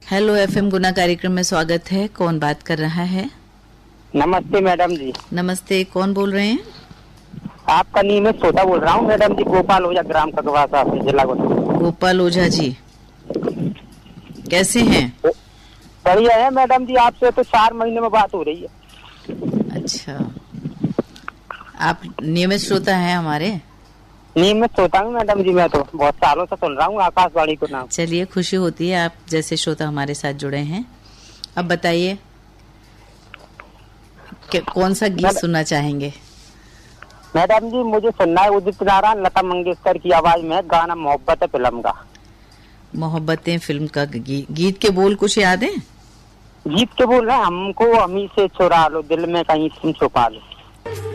Hello FM गुना कार्यक्रम में स्वागत है। कौन बात कर रहा है? नमस्ते मैडम जी। नमस्ते, कौन बोल रहे हैं? आपका नियमित सोता बोल रहा हूँ मैडम जी, गोपाल ओझा, ग्राम ककवासा से, जिला गोंदिया। गोपाल ओझा जी, कैसे हैं? बढ़िया है मैडम जी, आपसे तो 4 महीने में बात हो रही है। अच्छा, आप नियमित श्रोता हैं हमारे? नियमित सोता हूँ मैडम जी, मैं तो बहुत सालों से सुन रहा हूँ आकाशवाणी को नाम। चलिए, खुशी होती है आप जैसे श्रोता हमारे साथ जुड़े हैं। अब बताइए कौन सा गीत सुनना चाहेंगे? मैडम जी मुझे सुनना है उदित नारायण, लता मंगेशकर की आवाज में गाना मोहब्बत है फिल्म का। मोहब्बतें फिल्म का गीत के बोल कुछ याद है? गीत के बोल रहे हैं, हमको हमी से चुरा लो, दिल में कहीं तुम छुपा लो।